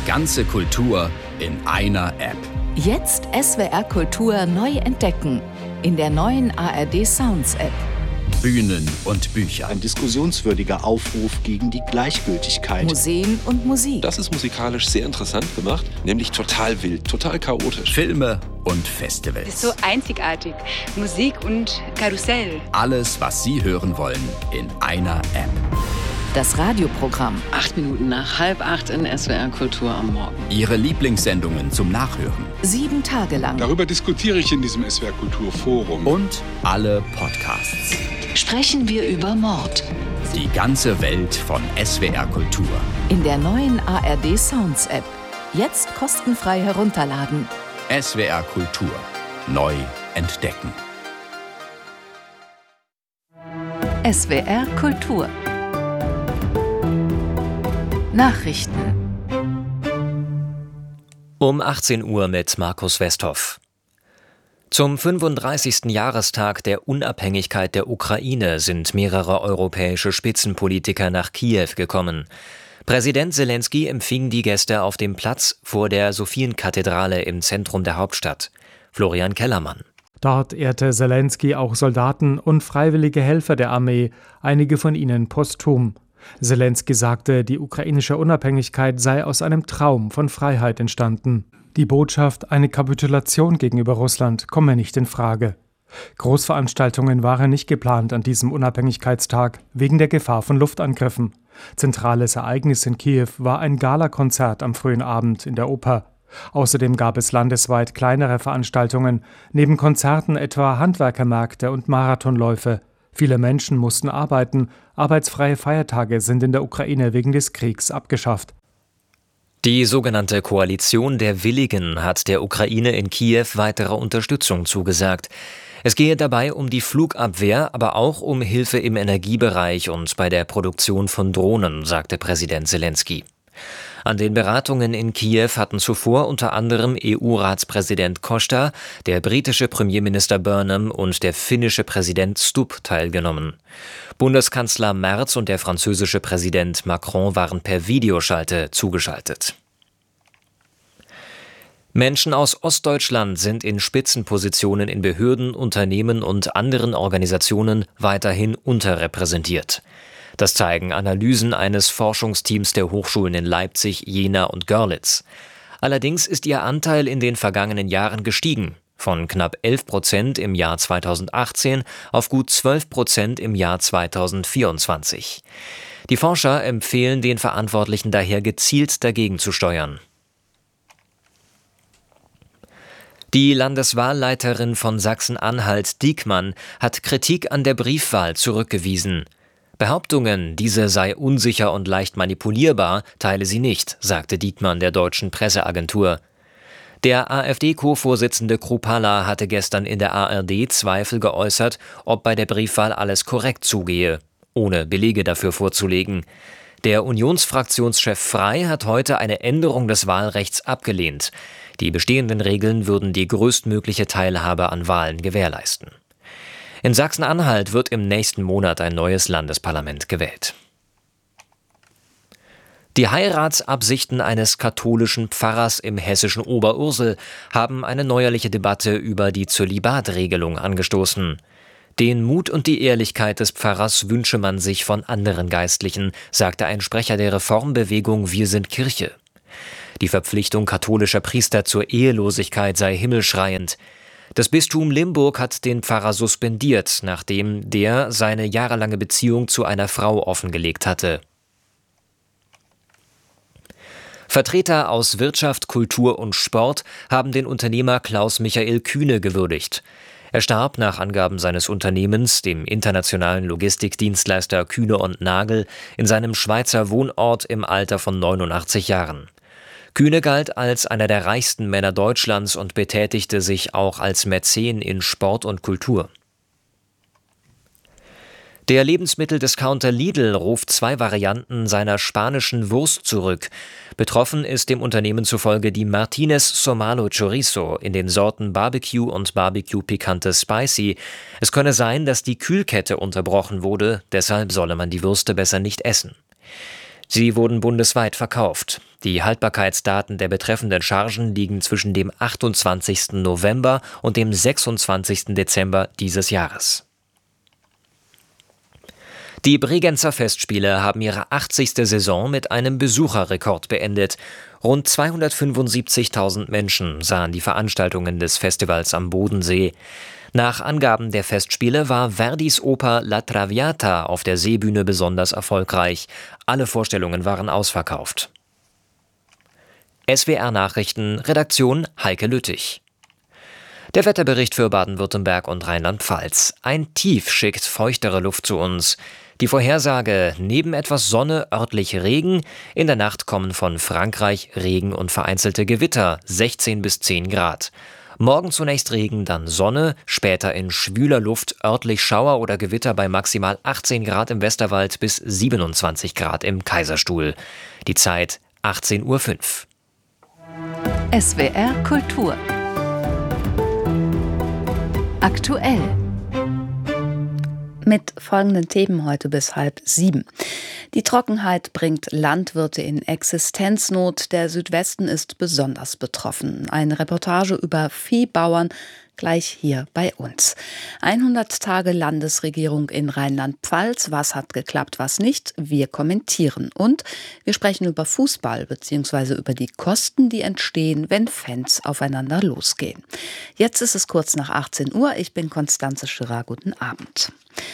ganze Kultur in einer App. Jetzt SWR Kultur neu entdecken. In der neuen ARD Sounds App. Bühnen und Bücher. Ein diskussionswürdiger Aufruf gegen die Gleichgültigkeit. Museen und Musik. Das ist musikalisch sehr interessant gemacht, nämlich total wild, total chaotisch. Filme und Festivals. Es ist so einzigartig. Musik und Karussell. Alles, was Sie hören wollen, in einer App. Das Radioprogramm. 8 Minuten nach 7:30 in SWR Kultur am Morgen. Ihre Lieblingssendungen zum Nachhören. 7 Tage lang. Darüber diskutiere ich in diesem SWR Kulturforum. Und alle Podcasts. Sprechen wir über Mord. Die ganze Welt von SWR Kultur. In der neuen ARD Sounds App. Jetzt kostenfrei herunterladen. SWR Kultur. Neu entdecken. SWR Kultur. Nachrichten. Um 18 Uhr mit Markus Westhoff. Zum 35. Jahrestag der Unabhängigkeit der Ukraine sind mehrere europäische Spitzenpolitiker nach Kiew gekommen. Präsident Selenskyj empfing die Gäste auf dem Platz vor der Sophienkathedrale im Zentrum der Hauptstadt. Florian Kellermann. Dort ehrte Selenskyj auch Soldaten und freiwillige Helfer der Armee, einige von ihnen posthum. Selenskyj sagte, die ukrainische Unabhängigkeit sei aus einem Traum von Freiheit entstanden. Die Botschaft, eine Kapitulation gegenüber Russland, komme nicht in Frage. Großveranstaltungen waren nicht geplant an diesem Unabhängigkeitstag, wegen der Gefahr von Luftangriffen. Zentrales Ereignis in Kiew war ein Galakonzert am frühen Abend in der Oper. Außerdem gab es landesweit kleinere Veranstaltungen, neben Konzerten etwa Handwerkermärkte und Marathonläufe. Viele Menschen mussten arbeiten, arbeitsfreie Feiertage sind in der Ukraine wegen des Kriegs abgeschafft. Die sogenannte Koalition der Willigen hat der Ukraine in Kiew weitere Unterstützung zugesagt. Es gehe dabei um die Flugabwehr, aber auch um Hilfe im Energiebereich und bei der Produktion von Drohnen, sagte Präsident Selenskyj. An den Beratungen in Kiew hatten zuvor unter anderem EU-Ratspräsident Costa, der britische Premierminister Burnham und der finnische Präsident Stubb teilgenommen. Bundeskanzler Merz und der französische Präsident Macron waren per Videoschalte zugeschaltet. Menschen aus Ostdeutschland sind in Spitzenpositionen in Behörden, Unternehmen und anderen Organisationen weiterhin unterrepräsentiert. Das zeigen Analysen eines Forschungsteams der Hochschulen in Leipzig, Jena und Görlitz. Allerdings ist ihr Anteil in den vergangenen Jahren gestiegen, von knapp 11% im Jahr 2018 auf gut 12% im Jahr 2024. Die Forscher empfehlen den Verantwortlichen daher gezielt dagegen zu steuern. Die Landeswahlleiterin von Sachsen-Anhalt, Diekmann, hat Kritik an der Briefwahl zurückgewiesen. Behauptungen, diese sei unsicher und leicht manipulierbar, teile sie nicht, sagte Diekmann der deutschen Presseagentur. Der AfD-Co-Vorsitzende Kruppalla hatte gestern in der ARD Zweifel geäußert, ob bei der Briefwahl alles korrekt zugehe, ohne Belege dafür vorzulegen. Der Unionsfraktionschef Frey hat heute eine Änderung des Wahlrechts abgelehnt. Die bestehenden Regeln würden die größtmögliche Teilhabe an Wahlen gewährleisten. In Sachsen-Anhalt wird im nächsten Monat ein neues Landesparlament gewählt. Die Heiratsabsichten eines katholischen Pfarrers im hessischen Oberursel haben eine neuerliche Debatte über die Zölibatregelung angestoßen. Den Mut und die Ehrlichkeit des Pfarrers wünsche man sich von anderen Geistlichen, sagte ein Sprecher der Reformbewegung Wir sind Kirche. Die Verpflichtung katholischer Priester zur Ehelosigkeit sei himmelschreiend. Das Bistum Limburg hat den Pfarrer suspendiert, nachdem der seine jahrelange Beziehung zu einer Frau offengelegt hatte. Vertreter aus Wirtschaft, Kultur und Sport haben den Unternehmer Klaus-Michael Kühne gewürdigt. Er starb nach Angaben seines Unternehmens, dem internationalen Logistikdienstleister Kühne und Nagel, in seinem Schweizer Wohnort im Alter von 89 Jahren. Kühne galt als einer der reichsten Männer Deutschlands und betätigte sich auch als Mäzen in Sport und Kultur. Der Lebensmitteldiscounter Lidl ruft 2 Varianten seiner spanischen Wurst zurück. Betroffen ist dem Unternehmen zufolge die Martinez Somalo Chorizo in den Sorten Barbecue und Barbecue Picante Spicy. Es könne sein, dass die Kühlkette unterbrochen wurde, deshalb solle man die Würste besser nicht essen. Sie wurden bundesweit verkauft. Die Haltbarkeitsdaten der betreffenden Chargen liegen zwischen dem 28. November und dem 26. Dezember dieses Jahres. Die Bregenzer Festspiele haben ihre 80. Saison mit einem Besucherrekord beendet. Rund 275.000 Menschen sahen die Veranstaltungen des Festivals am Bodensee. Nach Angaben der Festspiele war Verdis Oper La Traviata auf der Seebühne besonders erfolgreich. Alle Vorstellungen waren ausverkauft. SWR Nachrichten, Redaktion Heike Lüttich. Der Wetterbericht für Baden-Württemberg und Rheinland-Pfalz. Ein Tief schickt feuchtere Luft zu uns. Die Vorhersage: neben etwas Sonne örtlich Regen. In der Nacht kommen von Frankreich Regen und vereinzelte Gewitter, 16 bis 10 Grad. Morgen zunächst Regen, dann Sonne, später in schwüler Luft örtlich Schauer oder Gewitter bei maximal 18 Grad im Westerwald bis 27 Grad im Kaiserstuhl. Die Zeit 18:05 Uhr. SWR Kultur. Aktuell. Mit folgenden Themen heute bis 6:30. Die Trockenheit bringt Landwirte in Existenznot. Der Südwesten ist besonders betroffen. Eine Reportage über Viehbauern gleich hier bei uns. 100 Tage Landesregierung in Rheinland-Pfalz. Was hat geklappt, was nicht? Wir kommentieren. Und wir sprechen über Fußball bzw. über die Kosten, die entstehen, wenn Fans aufeinander losgehen. Jetzt ist es kurz nach 18 Uhr. Ich bin Constanze Schirra. Guten Abend.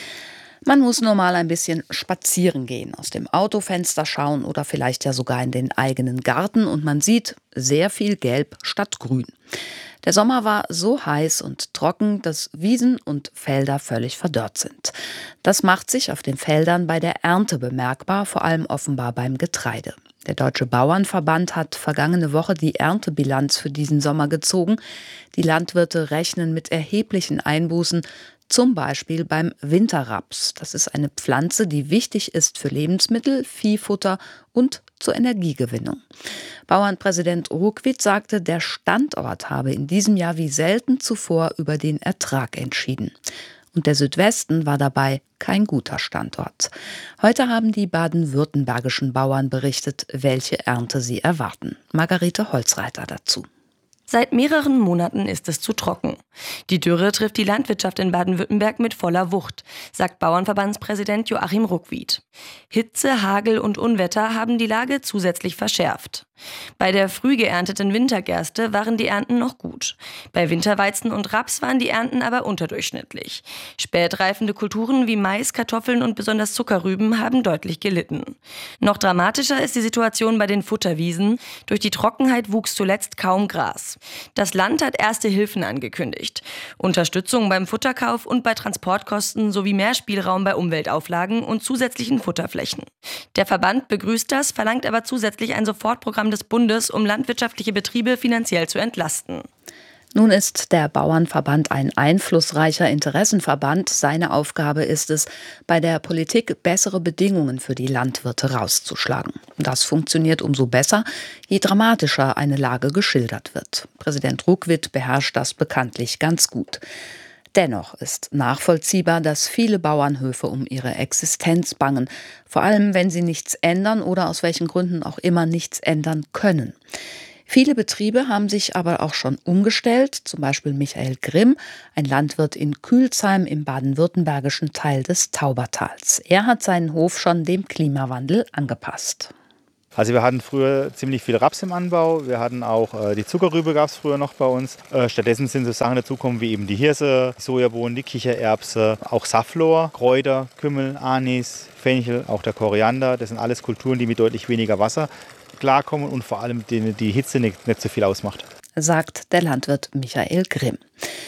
Man muss nur mal ein bisschen spazieren gehen, aus dem Autofenster schauen oder vielleicht ja sogar in den eigenen Garten und man sieht sehr viel Gelb statt Grün. Der Sommer war so heiß und trocken, dass Wiesen und Felder völlig verdorrt sind. Das macht sich auf den Feldern bei der Ernte bemerkbar, vor allem offenbar beim Getreide. Der Deutsche Bauernverband hat vergangene Woche die Erntebilanz für diesen Sommer gezogen. Die Landwirte rechnen mit erheblichen Einbußen, zum Beispiel beim Winterraps. Das ist eine Pflanze, die wichtig ist für Lebensmittel, Viehfutter und zur Energiegewinnung. Bauernpräsident Ruckwied sagte, der Standort habe in diesem Jahr wie selten zuvor über den Ertrag entschieden. Und der Südwesten war dabei kein guter Standort. Heute haben die baden-württembergischen Bauern berichtet, welche Ernte sie erwarten. Margarete Holzreiter dazu. Seit mehreren Monaten ist es zu trocken. Die Dürre trifft die Landwirtschaft in Baden-Württemberg mit voller Wucht, sagt Bauernverbandspräsident Joachim Ruckwied. Hitze, Hagel und Unwetter haben die Lage zusätzlich verschärft. Bei der früh geernteten Wintergerste waren die Ernten noch gut. Bei Winterweizen und Raps waren die Ernten aber unterdurchschnittlich. Spätreifende Kulturen wie Mais, Kartoffeln und besonders Zuckerrüben haben deutlich gelitten. Noch dramatischer ist die Situation bei den Futterwiesen. Durch die Trockenheit wuchs zuletzt kaum Gras. Das Land hat erste Hilfen angekündigt. Unterstützung beim Futterkauf und bei Transportkosten sowie mehr Spielraum bei Umweltauflagen und zusätzlichen Futterflächen. Der Verband begrüßt das, verlangt aber zusätzlich ein Sofortprogramm des Bundes, um landwirtschaftliche Betriebe finanziell zu entlasten. Nun ist der Bauernverband ein einflussreicher Interessenverband. Seine Aufgabe ist es, bei der Politik bessere Bedingungen für die Landwirte rauszuschlagen. Das funktioniert umso besser, je dramatischer eine Lage geschildert wird. Präsident Ruckwied beherrscht das bekanntlich ganz gut. Dennoch ist nachvollziehbar, dass viele Bauernhöfe um ihre Existenz bangen, vor allem wenn sie nichts ändern oder aus welchen Gründen auch immer nichts ändern können. Viele Betriebe haben sich aber auch schon umgestellt, zum Beispiel Michael Grimm, ein Landwirt in Kühlsheim im baden-württembergischen Teil des Taubertals. Er hat seinen Hof schon dem Klimawandel angepasst. Also wir hatten früher ziemlich viel Raps im Anbau, wir hatten auch die Zuckerrübe gab es früher noch bei uns. Stattdessen sind so Sachen dazugekommen wie eben die Hirse, die Sojabohnen, die Kichererbse, auch Safflor, Kräuter, Kümmel, Anis, Fenchel, auch der Koriander. Das sind alles Kulturen, die mit deutlich weniger Wasser klarkommen und vor allem die Hitze nicht so viel ausmacht. Sagt der Landwirt Michael Grimm.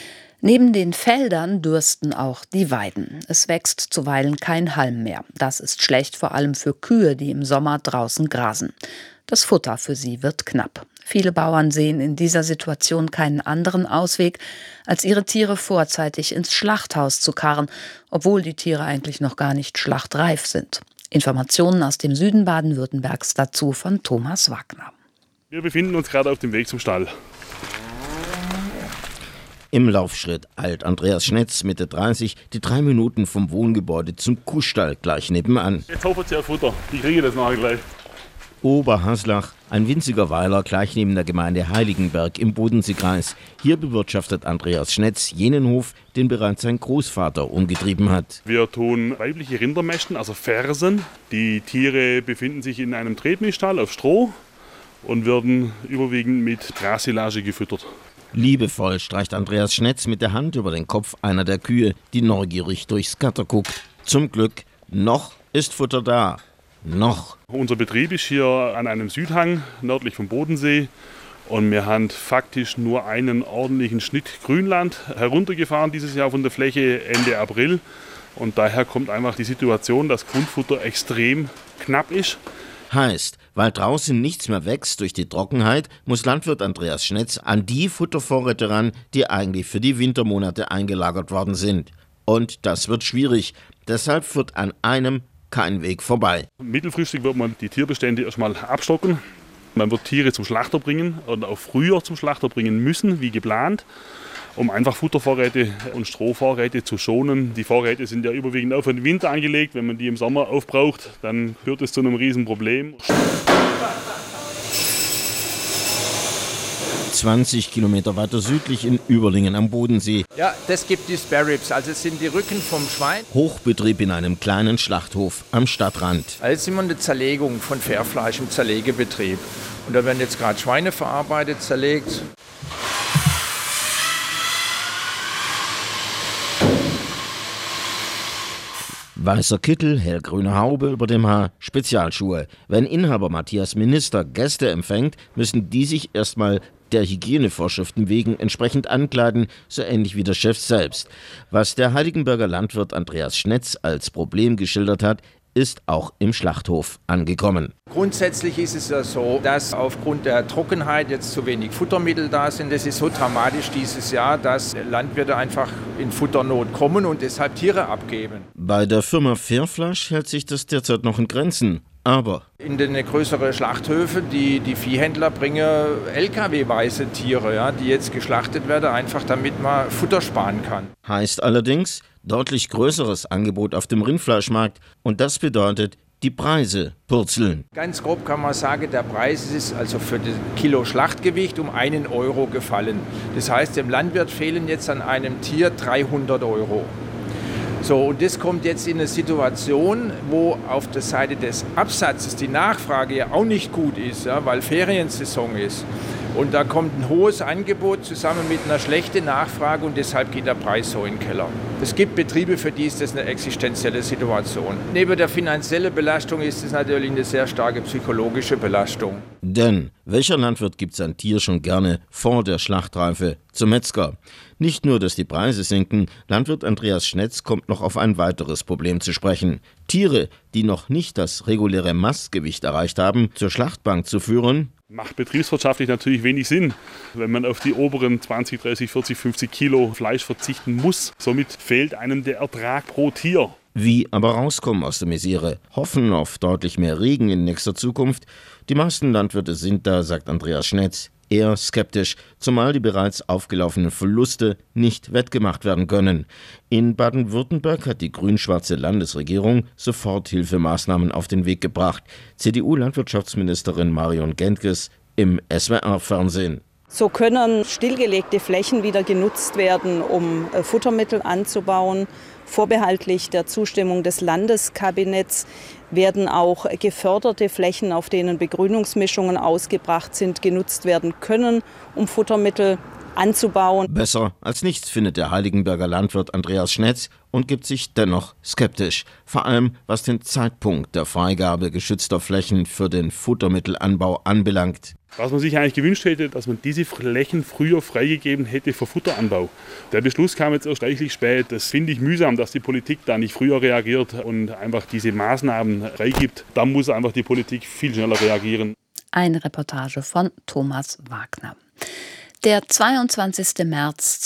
Neben den Feldern dürsten auch die Weiden. Es wächst zuweilen kein Halm mehr. Das ist schlecht, vor allem für Kühe, die im Sommer draußen grasen. Das Futter für sie wird knapp. Viele Bauern sehen in dieser Situation keinen anderen Ausweg, als ihre Tiere vorzeitig ins Schlachthaus zu karren, obwohl die Tiere eigentlich noch gar nicht schlachtreif sind. Informationen aus dem Süden Baden-Württembergs dazu von Thomas Wagner. Wir befinden uns gerade auf dem Weg zum Stall. Im Laufschritt eilt Andreas Schnetz, Mitte 30, die 3 Minuten vom Wohngebäude zum Kuhstall gleich nebenan. Jetzt hofft ihr auf Futter. Ich kriege das nachher gleich. Oberhaslach, ein winziger Weiler gleich neben der Gemeinde Heiligenberg im Bodenseekreis. Hier bewirtschaftet Andreas Schnetz jenen Hof, den bereits sein Großvater umgetrieben hat. Wir tun weibliche Rindermästen, also Fersen. Die Tiere befinden sich in einem Tretmilchstall auf Stroh und werden überwiegend mit Grassilage gefüttert. Liebevoll streicht Andreas Schnetz mit der Hand über den Kopf einer der Kühe, die neugierig durchs Gatter guckt. Zum Glück, noch ist Futter da. Noch. Unser Betrieb ist hier an einem Südhang nördlich vom Bodensee und wir haben faktisch nur einen ordentlichen Schnitt Grünland heruntergefahren dieses Jahr von der Fläche Ende April. Und daher kommt einfach die Situation, dass Grundfutter extrem knapp ist. Heißt, weil draußen nichts mehr wächst durch die Trockenheit, muss Landwirt Andreas Schnetz an die Futtervorräte ran, die eigentlich für die Wintermonate eingelagert worden sind. Und das wird schwierig. Deshalb führt an einem kein Weg vorbei. Mittelfristig wird man die Tierbestände erstmal abstocken. Man wird Tiere zum Schlachter bringen und auch früher zum Schlachter bringen müssen, wie geplant, um einfach Futtervorräte und Strohvorräte zu schonen. Die Vorräte sind ja überwiegend auch für den Winter angelegt. Wenn man die im Sommer aufbraucht, dann führt es zu einem Riesenproblem. 20 Kilometer weiter südlich in Überlingen am Bodensee. Ja, das gibt die Spare Ribs, also es sind die Rücken vom Schwein. Hochbetrieb in einem kleinen Schlachthof am Stadtrand. Also sind wir eine Zerlegung von Fairfleisch im Zerlegebetrieb. Und da werden jetzt gerade Schweine verarbeitet, zerlegt. Weißer Kittel, hellgrüne Haube über dem Haar, Spezialschuhe. Wenn Inhaber Matthias Minister Gäste empfängt, müssen die sich erstmal der Hygienevorschriften wegen entsprechend ankleiden, so ähnlich wie der Chef selbst. Was der Heiligenberger Landwirt Andreas Schnetz als Problem geschildert hat, ist auch im Schlachthof angekommen. Grundsätzlich ist es ja so, dass aufgrund der Trockenheit jetzt zu wenig Futtermittel da sind. Das ist so dramatisch dieses Jahr, dass Landwirte einfach in Futternot kommen und deshalb Tiere abgeben. Bei der Firma Fairfleisch hält sich das derzeit noch in Grenzen. Aber in den größeren Schlachthöfe, die Viehhändler bringen LKW-weise Tiere, ja, die jetzt geschlachtet werden, einfach damit man Futter sparen kann. Heißt allerdings deutlich größeres Angebot auf dem Rindfleischmarkt und das bedeutet, die Preise purzeln. Ganz grob kann man sagen, der Preis ist also für das Kilo Schlachtgewicht um 1 Euro gefallen. Das heißt, dem Landwirt fehlen jetzt an einem Tier 300 Euro. So, und das kommt jetzt in eine Situation, wo auf der Seite des Absatzes die Nachfrage ja auch nicht gut ist, ja, weil Feriensaison ist. Und da kommt ein hohes Angebot zusammen mit einer schlechten Nachfrage und deshalb geht der Preis so in den Keller. Es gibt Betriebe, für die ist das eine existenzielle Situation. Neben der finanziellen Belastung ist es natürlich eine sehr starke psychologische Belastung. Denn welcher Landwirt gibt sein Tier schon gerne vor der Schlachtreife zum Metzger? Nicht nur, dass die Preise sinken, Landwirt Andreas Schnetz kommt noch auf ein weiteres Problem zu sprechen. Tiere, die noch nicht das reguläre Mastgewicht erreicht haben, zur Schlachtbank zu führen, macht betriebswirtschaftlich natürlich wenig Sinn, wenn man auf die oberen 20, 30, 40, 50 Kilo Fleisch verzichten muss. Somit fehlt einem der Ertrag pro Tier. Wie aber rauskommen aus der Misere? Hoffen auf deutlich mehr Regen in nächster Zukunft? Die meisten Landwirte sind da, sagt Andreas Schnetz, eher skeptisch, zumal die bereits aufgelaufenen Verluste nicht wettgemacht werden können. In Baden-Württemberg hat die grün-schwarze Landesregierung Soforthilfemaßnahmen auf den Weg gebracht. CDU-Landwirtschaftsministerin Marion Gentges im SWR-Fernsehen. So können stillgelegte Flächen wieder genutzt werden, um Futtermittel anzubauen. Vorbehaltlich der Zustimmung des Landeskabinetts werden auch geförderte Flächen, auf denen Begrünungsmischungen ausgebracht sind, genutzt werden können, um Futtermittel anzubauen. Besser als nichts findet der Heiligenberger Landwirt Andreas Schnetz und gibt sich dennoch skeptisch. Vor allem was den Zeitpunkt der Freigabe geschützter Flächen für den Futtermittelanbau anbelangt. Was man sich eigentlich gewünscht hätte, dass man diese Flächen früher freigegeben hätte für Futteranbau. Der Beschluss kam jetzt erst reichlich spät. Das finde ich mühsam, dass die Politik da nicht früher reagiert und einfach diese Maßnahmen freigibt. Da muss einfach die Politik viel schneller reagieren. Eine Reportage von Thomas Wagner. Der 22. März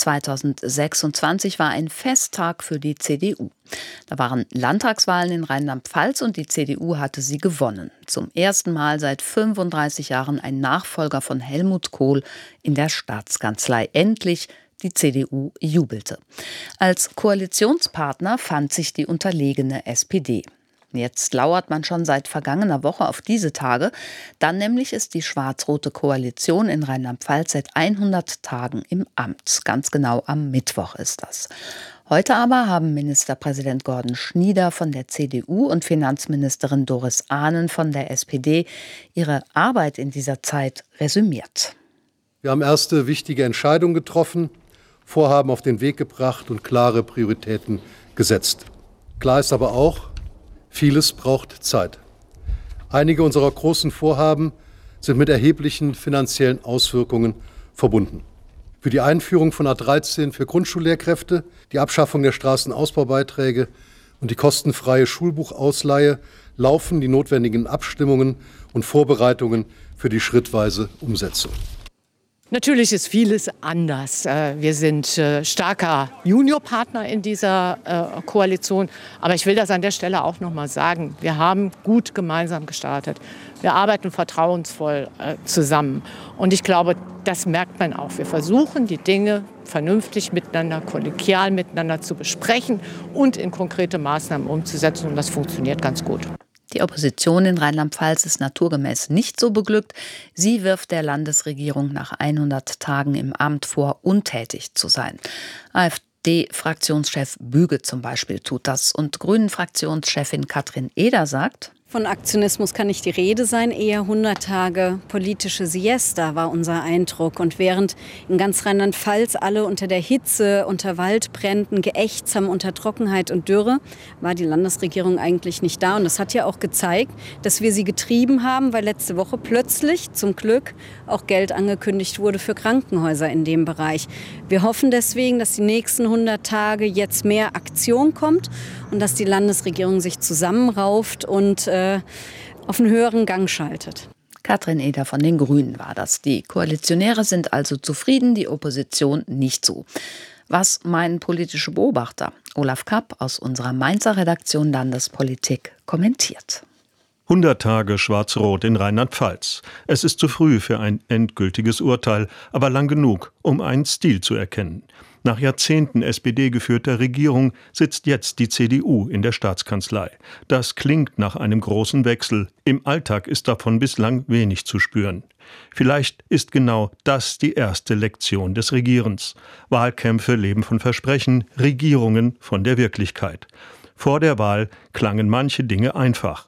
2026 war ein Festtag für die CDU. Da waren Landtagswahlen in Rheinland-Pfalz und die CDU hatte sie gewonnen. Zum ersten Mal seit 35 Jahren ein Nachfolger von Helmut Kohl in der Staatskanzlei. Endlich, die CDU jubelte. Als Koalitionspartner fand sich die unterlegene SPD. Jetzt lauert man schon seit vergangener Woche auf diese Tage. Dann nämlich ist die schwarz-rote Koalition in Rheinland-Pfalz seit 100 Tagen im Amt. Ganz genau am Mittwoch ist das. Heute aber haben Ministerpräsident Gordon Schnieder von der CDU und Finanzministerin Doris Ahnen von der SPD ihre Arbeit in dieser Zeit resümiert. Wir haben erste wichtige Entscheidungen getroffen, Vorhaben auf den Weg gebracht und klare Prioritäten gesetzt. Klar ist aber auch, vieles braucht Zeit. Einige unserer großen Vorhaben sind mit erheblichen finanziellen Auswirkungen verbunden. Für die Einführung von A13 für Grundschullehrkräfte, die Abschaffung der Straßenausbaubeiträge und die kostenfreie Schulbuchausleihe laufen die notwendigen Abstimmungen und Vorbereitungen für die schrittweise Umsetzung. Natürlich ist vieles anders. Wir sind starker Juniorpartner in dieser Koalition. Aber ich will das an der Stelle auch noch mal sagen. Wir haben gut gemeinsam gestartet. Wir arbeiten vertrauensvoll zusammen. Und ich glaube, das merkt man auch. Wir versuchen, die Dinge vernünftig miteinander, kollegial miteinander zu besprechen und in konkrete Maßnahmen umzusetzen. Und das funktioniert ganz gut. Die Opposition in Rheinland-Pfalz ist naturgemäß nicht so beglückt. Sie wirft der Landesregierung nach 100 Tagen im Amt vor, untätig zu sein. AfD-Fraktionschef Büge zum Beispiel tut das. Und Grünen-Fraktionschefin Katrin Eder sagt: Von Aktionismus kann nicht die Rede sein, eher 100 Tage politische Siesta war unser Eindruck. Und während in ganz Rheinland-Pfalz alle unter der Hitze, unter Waldbränden geächtzt haben, unter Trockenheit und Dürre, war die Landesregierung eigentlich nicht da. Und das hat ja auch gezeigt, dass wir sie getrieben haben, weil letzte Woche plötzlich zum Glück auch Geld angekündigt wurde für Krankenhäuser in dem Bereich. Wir hoffen deswegen, dass die nächsten 100 Tage jetzt mehr Aktion kommt und dass die Landesregierung sich zusammenrauft und auf einen höheren Gang schaltet. Katrin Eder von den Grünen war das. Die Koalitionäre sind also zufrieden, die Opposition nicht so. Was meinen politische Beobachter? Olaf Kapp aus unserer Mainzer Redaktion Landespolitik kommentiert. 100 Tage schwarz-rot in Rheinland-Pfalz. Es ist zu früh für ein endgültiges Urteil, aber lang genug, um einen Stil zu erkennen. Nach Jahrzehnten SPD-geführter Regierung sitzt jetzt die CDU in der Staatskanzlei. Das klingt nach einem großen Wechsel. Im Alltag ist davon bislang wenig zu spüren. Vielleicht ist genau das die erste Lektion des Regierens. Wahlkämpfe leben von Versprechen, Regierungen von der Wirklichkeit. Vor der Wahl klangen manche Dinge einfach.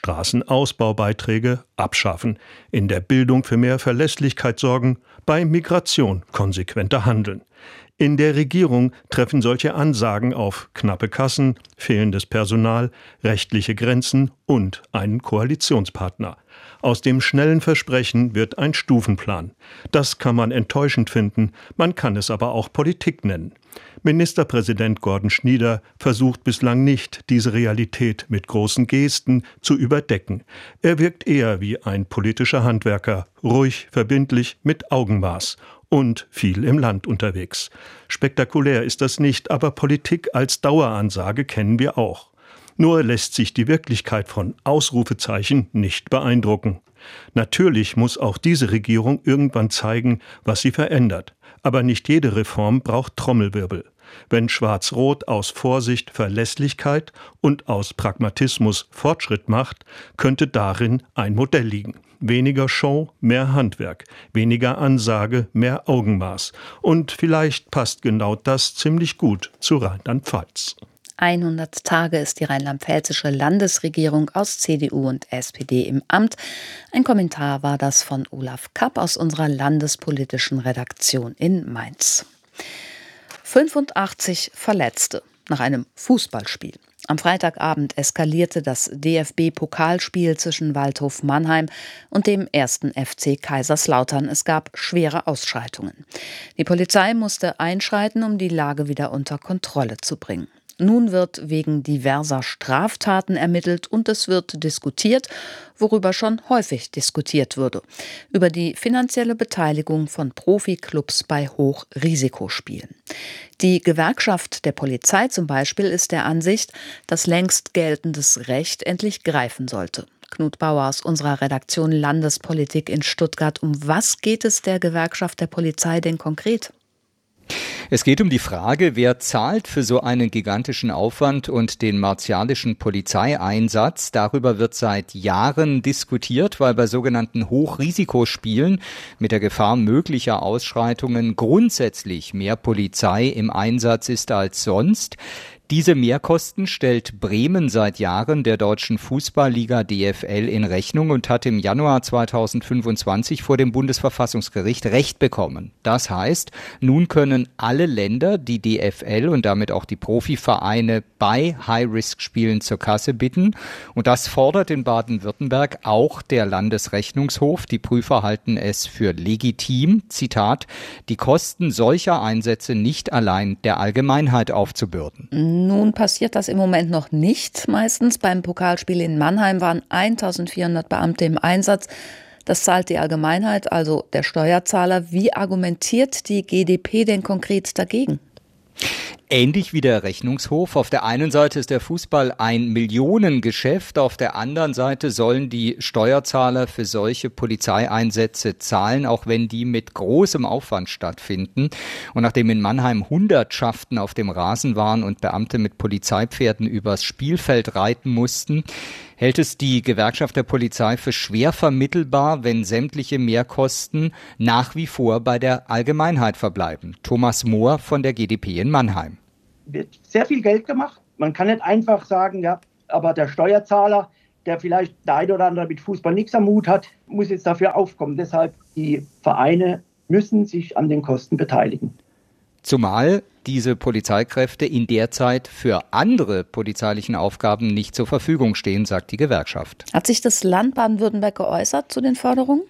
Straßenausbaubeiträge abschaffen, in der Bildung für mehr Verlässlichkeit sorgen, bei Migration konsequenter handeln. In der Regierung treffen solche Ansagen auf knappe Kassen, fehlendes Personal, rechtliche Grenzen und einen Koalitionspartner. Aus dem schnellen Versprechen wird ein Stufenplan. Das kann man enttäuschend finden, man kann es aber auch Politik nennen. Ministerpräsident Gordon Schnieder versucht bislang nicht, diese Realität mit großen Gesten zu überdecken. Er wirkt eher wie ein politischer Handwerker, ruhig, verbindlich, mit Augenmaß und viel im Land unterwegs. Spektakulär ist das nicht, aber Politik als Daueransage kennen wir auch. Nur lässt sich die Wirklichkeit von Ausrufezeichen nicht beeindrucken. Natürlich muss auch diese Regierung irgendwann zeigen, was sie verändert. Aber nicht jede Reform braucht Trommelwirbel. Wenn Schwarz-Rot aus Vorsicht Verlässlichkeit und aus Pragmatismus Fortschritt macht, könnte darin ein Modell liegen. Weniger Show, mehr Handwerk, weniger Ansage, mehr Augenmaß. Und vielleicht passt genau das ziemlich gut zu Rheinland-Pfalz. 100 Tage ist die rheinland-pfälzische Landesregierung aus CDU und SPD im Amt. Ein Kommentar war das von Olaf Kapp aus unserer landespolitischen Redaktion in Mainz. 85 Verletzte nach einem Fußballspiel. Am Freitagabend eskalierte das DFB-Pokalspiel zwischen Waldhof Mannheim und dem 1. FC Kaiserslautern. Es gab schwere Ausschreitungen. Die Polizei musste einschreiten, um die Lage wieder unter Kontrolle zu bringen. Nun wird wegen diverser Straftaten ermittelt und es wird diskutiert, worüber schon häufig diskutiert wurde, über die finanzielle Beteiligung von Profiklubs bei Hochrisikospielen. Die Gewerkschaft der Polizei zum Beispiel ist der Ansicht, dass längst geltendes Recht endlich greifen sollte. Knut Bauer aus unserer Redaktion Landespolitik in Stuttgart. Um was geht es der Gewerkschaft der Polizei denn konkret? Es geht um die Frage, wer zahlt für so einen gigantischen Aufwand und den martialischen Polizeieinsatz. Darüber wird seit Jahren diskutiert, weil bei sogenannten Hochrisikospielen mit der Gefahr möglicher Ausschreitungen grundsätzlich mehr Polizei im Einsatz ist als sonst. Diese Mehrkosten stellt Bremen seit Jahren der deutschen Fußballliga DFL in Rechnung und hat im Januar 2025 vor dem Bundesverfassungsgericht Recht bekommen. Das heißt, nun können alle Länder die DFL und damit auch die Profivereine bei High-Risk-Spielen zur Kasse bitten. Und das fordert in Baden-Württemberg auch der Landesrechnungshof. Die Prüfer halten es für legitim, Zitat, die Kosten solcher Einsätze nicht allein der Allgemeinheit aufzubürden. Nun passiert das im Moment noch nicht. Meistens beim Pokalspiel in Mannheim waren 1400 Beamte im Einsatz. Das zahlt die Allgemeinheit, also der Steuerzahler. Wie argumentiert die GdP denn konkret dagegen? Ähnlich wie der Rechnungshof. Auf der einen Seite ist der Fußball ein Millionengeschäft, auf der anderen Seite sollen die Steuerzahler für solche Polizeieinsätze zahlen, auch wenn die mit großem Aufwand stattfinden. Und nachdem in Mannheim Hundertschaften auf dem Rasen waren und Beamte mit Polizeipferden übers Spielfeld reiten mussten, hält es die Gewerkschaft der Polizei für schwer vermittelbar, wenn sämtliche Mehrkosten nach wie vor bei der Allgemeinheit verbleiben. Thomas Mohr von der GdP in Mannheim. Wird sehr viel Geld gemacht. Man kann nicht einfach sagen, ja, aber der Steuerzahler, der vielleicht der eine oder andere mit Fußball nichts am Hut hat, muss jetzt dafür aufkommen. Deshalb, die Vereine müssen sich an den Kosten beteiligen. Zumal diese Polizeikräfte in der Zeit für andere polizeilichen Aufgaben nicht zur Verfügung stehen, sagt die Gewerkschaft. Hat sich das Land Baden-Württemberg geäußert zu den Forderungen?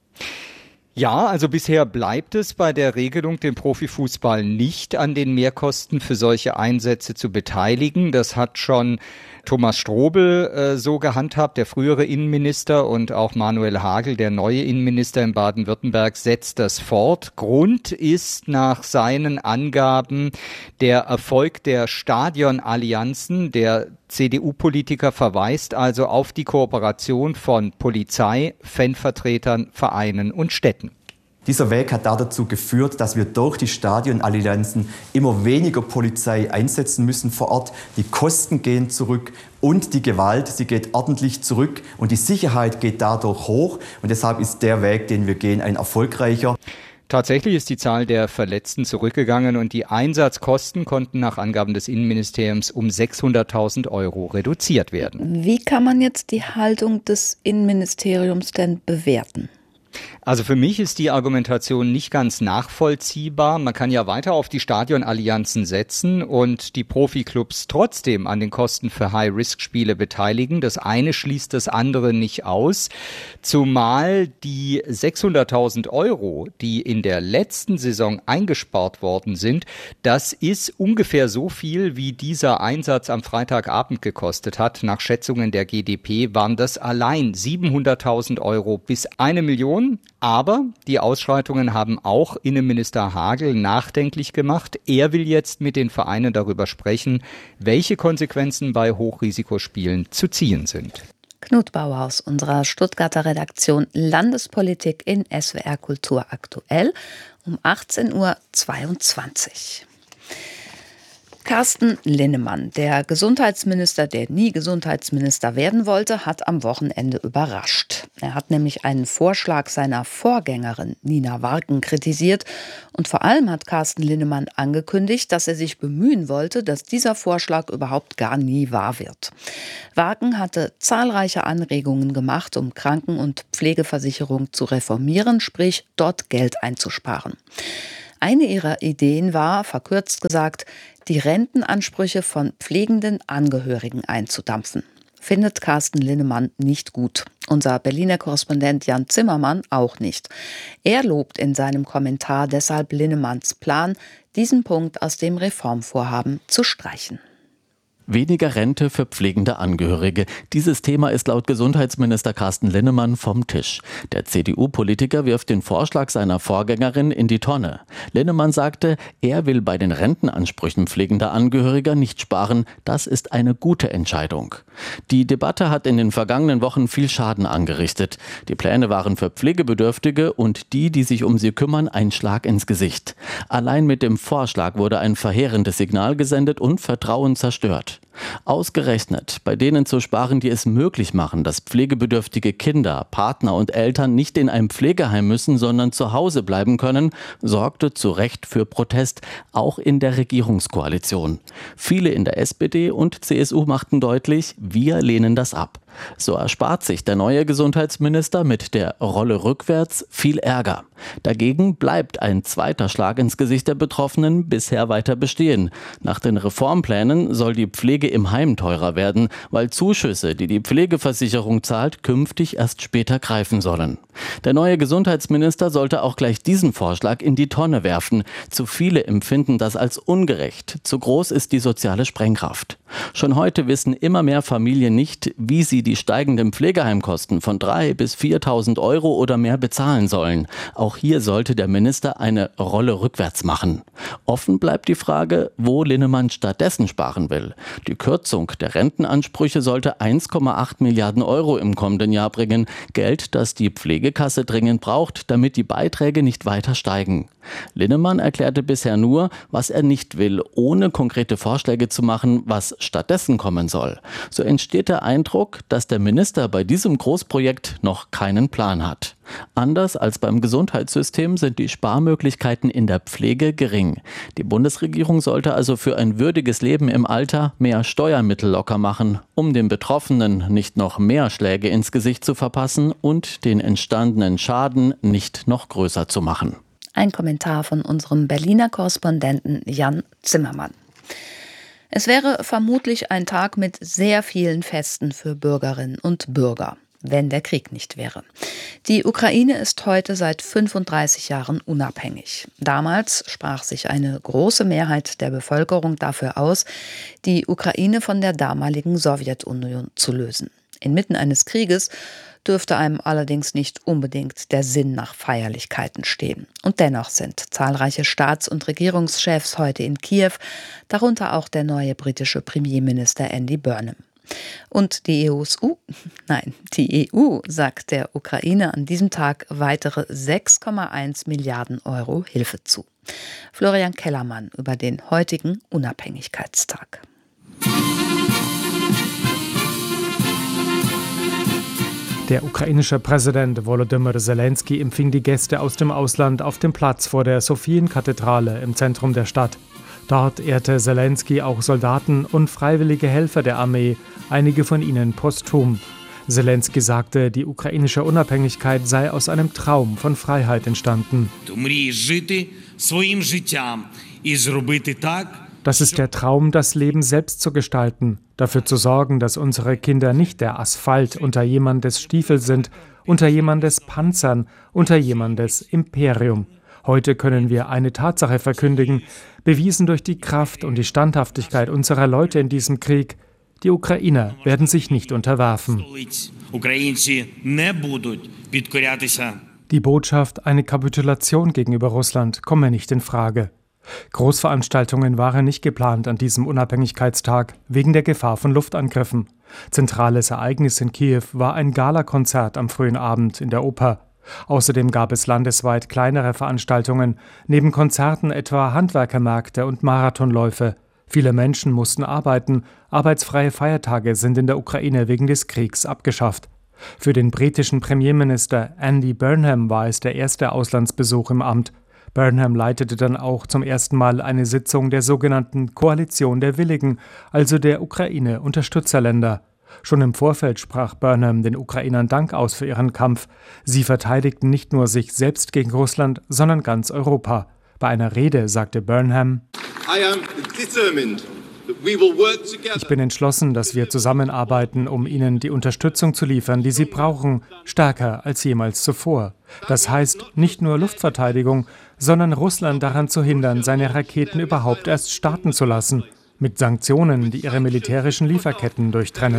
Ja, also bisher bleibt es bei der Regelung, den Profifußball nicht an den Mehrkosten für solche Einsätze zu beteiligen. Das hat schon Thomas Strobel so gehandhabt, der frühere Innenminister, und auch Manuel Hagel, der neue Innenminister in Baden-Württemberg, setzt das fort. Grund ist nach seinen Angaben der Erfolg der Stadionallianzen. Der CDU-Politiker verweist also auf die Kooperation von Polizei, Fanvertretern, Vereinen und Städten. Dieser Weg hat dazu geführt, dass wir durch die Stadionallianzen immer weniger Polizei einsetzen müssen vor Ort. Die Kosten gehen zurück und die Gewalt, sie geht ordentlich zurück und die Sicherheit geht dadurch hoch. Und deshalb ist der Weg, den wir gehen, ein erfolgreicher. Tatsächlich ist die Zahl der Verletzten zurückgegangen und die Einsatzkosten konnten nach Angaben des Innenministeriums um 600.000 € reduziert werden. Wie kann man jetzt die Haltung des Innenministeriums denn bewerten? Also für mich ist die Argumentation nicht ganz nachvollziehbar. Man kann ja weiter auf die Stadionallianzen setzen und die Profiklubs trotzdem an den Kosten für High-Risk-Spiele beteiligen. Das eine schließt das andere nicht aus. Zumal die 600.000 €, die in der letzten Saison eingespart worden sind, das ist ungefähr so viel, wie dieser Einsatz am Freitagabend gekostet hat. Nach Schätzungen der GdP waren das allein 700.000 € bis 1 Million. Aber die Ausschreitungen haben auch Innenminister Hagel nachdenklich gemacht. Er will jetzt mit den Vereinen darüber sprechen, welche Konsequenzen bei Hochrisikospielen zu ziehen sind. Knut Bauer aus unserer Stuttgarter Redaktion Landespolitik in SWR Kultur aktuell um 18:22 Uhr. Carsten Linnemann, der Gesundheitsminister, der nie Gesundheitsminister werden wollte, hat am Wochenende überrascht. Er hat nämlich einen Vorschlag seiner Vorgängerin Nina Warken kritisiert. Und vor allem hat Carsten Linnemann angekündigt, dass er sich bemühen wollte, dass dieser Vorschlag überhaupt gar nie wahr wird. Warken hatte zahlreiche Anregungen gemacht, um Kranken- und Pflegeversicherung zu reformieren, sprich dort Geld einzusparen. Eine ihrer Ideen war, verkürzt gesagt, die Rentenansprüche von pflegenden Angehörigen einzudampfen. Findet Carsten Linnemann nicht gut. Unser Berliner Korrespondent Jan Zimmermann auch nicht. Er lobt in seinem Kommentar deshalb Linnemanns Plan, diesen Punkt aus dem Reformvorhaben zu streichen. Weniger Rente für pflegende Angehörige. Dieses Thema ist laut Gesundheitsminister Carsten Linnemann vom Tisch. Der CDU-Politiker wirft den Vorschlag seiner Vorgängerin in die Tonne. Linnemann sagte, er will bei den Rentenansprüchen pflegender Angehöriger nicht sparen. Das ist eine gute Entscheidung. Die Debatte hat in den vergangenen Wochen viel Schaden angerichtet. Die Pläne waren für Pflegebedürftige und die sich um sie kümmern, ein Schlag ins Gesicht. Allein mit dem Vorschlag wurde ein verheerendes Signal gesendet und Vertrauen zerstört. Ausgerechnet bei denen zu sparen, die es möglich machen, dass pflegebedürftige Kinder, Partner und Eltern nicht in einem Pflegeheim müssen, sondern zu Hause bleiben können, sorgte zu Recht für Protest, auch in der Regierungskoalition. Viele in der SPD und CSU machten deutlich, wir lehnen das ab. So erspart sich der neue Gesundheitsminister mit der Rolle rückwärts viel Ärger. Dagegen bleibt ein zweiter Schlag ins Gesicht der Betroffenen bisher weiter bestehen. Nach den Reformplänen soll die Pflege im Heim teurer werden, weil Zuschüsse, die die Pflegeversicherung zahlt, künftig erst später greifen sollen. Der neue Gesundheitsminister sollte auch gleich diesen Vorschlag in die Tonne werfen. Zu viele empfinden das als ungerecht. Zu groß ist die soziale Sprengkraft. Schon heute wissen immer mehr Familien nicht, wie sie die steigenden Pflegeheimkosten von 3.000 bis 4.000 Euro oder mehr bezahlen sollen. Auch hier sollte der Minister eine Rolle rückwärts machen. Offen bleibt die Frage, wo Linnemann stattdessen sparen will. Die Kürzung der Rentenansprüche sollte 1,8 Milliarden Euro im kommenden Jahr bringen. Geld, das die Pflegekasse dringend braucht, damit die Beiträge nicht weiter steigen. Linnemann erklärte bisher nur, was er nicht will, ohne konkrete Vorschläge zu machen, was stattdessen kommen soll. So entsteht der Eindruck, dass der Minister bei diesem Großprojekt noch keinen Plan hat. Anders als beim Gesundheitssystem sind die Sparmöglichkeiten in der Pflege gering. Die Bundesregierung sollte also für ein würdiges Leben im Alter mehr Steuermittel locker machen, um den Betroffenen nicht noch mehr Schläge ins Gesicht zu verpassen und den entstandenen Schaden nicht noch größer zu machen. Ein Kommentar von unserem Berliner Korrespondenten Jan Zimmermann. Es wäre vermutlich ein Tag mit sehr vielen Festen für Bürgerinnen und Bürger, wenn der Krieg nicht wäre. Die Ukraine ist heute seit 35 Jahren unabhängig. Damals sprach sich eine große Mehrheit der Bevölkerung dafür aus, die Ukraine von der damaligen Sowjetunion zu lösen. Inmitten eines Krieges dürfte einem allerdings nicht unbedingt der Sinn nach Feierlichkeiten stehen. Und dennoch sind zahlreiche Staats- und Regierungschefs heute in Kiew, darunter auch der neue britische Premierminister Andy Burnham. Und die EU sagt der Ukraine an diesem Tag weitere 6,1 Milliarden Euro Hilfe zu. Florian Kellermann über den heutigen Unabhängigkeitstag. Der ukrainische Präsident Volodymyr Zelensky empfing die Gäste aus dem Ausland auf dem Platz vor der Sophien-Kathedrale im Zentrum der Stadt. Dort ehrte Zelensky auch Soldaten und freiwillige Helfer der Armee, einige von ihnen posthum. Zelensky sagte, die ukrainische Unabhängigkeit sei aus einem Traum von Freiheit entstanden. Das ist der Traum, das Leben selbst zu gestalten, dafür zu sorgen, dass unsere Kinder nicht der Asphalt unter jemandes Stiefel sind, unter jemandes Panzern, unter jemandes Imperium. Heute können wir eine Tatsache verkündigen, bewiesen durch die Kraft und die Standhaftigkeit unserer Leute in diesem Krieg. Die Ukrainer werden sich nicht unterwerfen. Die Botschaft, eine Kapitulation gegenüber Russland, komme nicht in Frage. Großveranstaltungen waren nicht geplant an diesem Unabhängigkeitstag, wegen der Gefahr von Luftangriffen. Zentrales Ereignis in Kiew war ein Galakonzert am frühen Abend in der Oper. Außerdem gab es landesweit kleinere Veranstaltungen, neben Konzerten etwa Handwerkermärkte und Marathonläufe. Viele Menschen mussten arbeiten, arbeitsfreie Feiertage sind in der Ukraine wegen des Kriegs abgeschafft. Für den britischen Premierminister Andy Burnham war es der erste Auslandsbesuch im Amt. Burnham leitete dann auch zum ersten Mal eine Sitzung der sogenannten Koalition der Willigen, also der Ukraine-Unterstützerländer. Schon im Vorfeld sprach Burnham den Ukrainern Dank aus für ihren Kampf. Sie verteidigten nicht nur sich selbst gegen Russland, sondern ganz Europa. Bei einer Rede sagte Burnham: Ich bin entschlossen, dass wir zusammenarbeiten, um ihnen die Unterstützung zu liefern, die sie brauchen, stärker als jemals zuvor. Das heißt nicht nur Luftverteidigung, sondern Russland daran zu hindern, seine Raketen überhaupt erst starten zu lassen. mit Sanktionen, die ihre militärischen Lieferketten durchtrennen.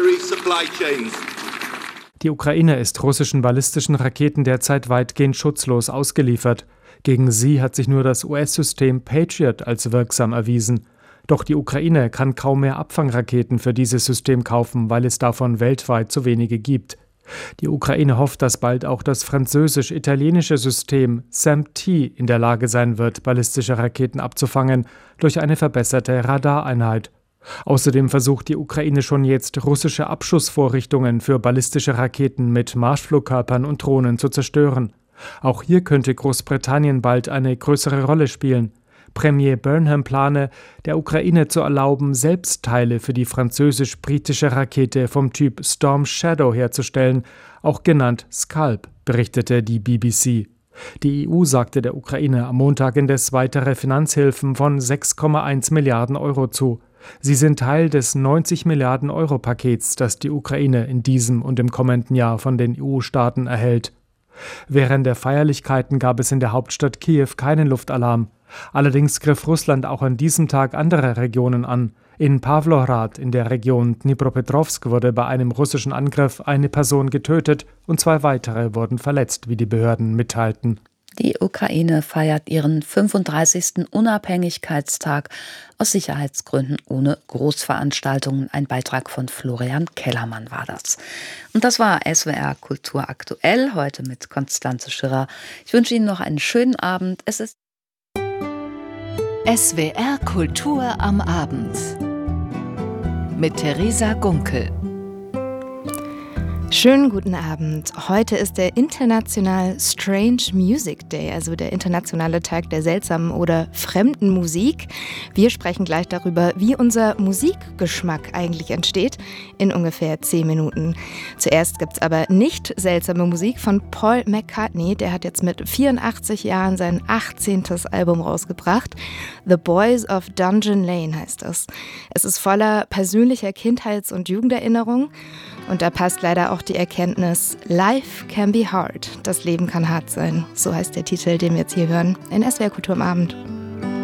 Die Ukraine ist russischen ballistischen Raketen derzeit weitgehend schutzlos ausgeliefert. Gegen sie hat sich nur das US-System Patriot als wirksam erwiesen. Doch die Ukraine kann kaum mehr Abfangraketen für dieses System kaufen, weil es davon weltweit zu wenige gibt. Die Ukraine hofft, dass bald auch das französisch-italienische System SAMP-T in der Lage sein wird, ballistische Raketen abzufangen durch eine verbesserte Radareinheit. Außerdem versucht die Ukraine schon jetzt, russische Abschussvorrichtungen für ballistische Raketen mit Marschflugkörpern und Drohnen zu zerstören. Auch hier könnte Großbritannien bald eine größere Rolle spielen. Premier Burnham plane, der Ukraine zu erlauben, selbst Teile für die französisch-britische Rakete vom Typ Storm Shadow herzustellen, auch genannt Scalp, berichtete die BBC. Die EU sagte der Ukraine am Montag indes weitere Finanzhilfen von 6,1 Milliarden Euro zu. Sie sind Teil des 90 Milliarden Euro Pakets, das die Ukraine in diesem und im kommenden Jahr von den EU-Staaten erhält. Während der Feierlichkeiten gab es in der Hauptstadt Kiew keinen Luftalarm. Allerdings griff Russland auch an diesem Tag andere Regionen an. In Pawlowrad in der Region Dnipropetrovsk wurde bei einem russischen Angriff eine Person getötet und 2 weitere wurden verletzt, wie die Behörden mitteilten. Die Ukraine feiert ihren 35. Unabhängigkeitstag aus Sicherheitsgründen ohne Großveranstaltungen. Ein Beitrag von Florian Kellermann war das. Und das war SWR Kultur aktuell, heute mit Constanze Schirrer. Ich wünsche Ihnen noch einen schönen Abend. Es ist SWR Kultur am Abend mit Theresa Gunkel. Schönen guten Abend. Heute ist der International Strange Music Day, also der internationale Tag der seltsamen oder fremden Musik. Wir sprechen gleich darüber, wie unser Musikgeschmack eigentlich entsteht, in ungefähr 10 Minuten. Zuerst gibt's aber nicht seltsame Musik von Paul McCartney. Der hat jetzt mit 84 Jahren sein 18. Album rausgebracht. The Boys of Dungeon Lane heißt es. Es ist voller persönlicher Kindheits- und Jugenderinnerungen. Und da passt leider auch die Erkenntnis, Life can be hard. Das Leben kann hart sein. So heißt der Titel, den wir jetzt hier hören in SWR Kultur am Abend.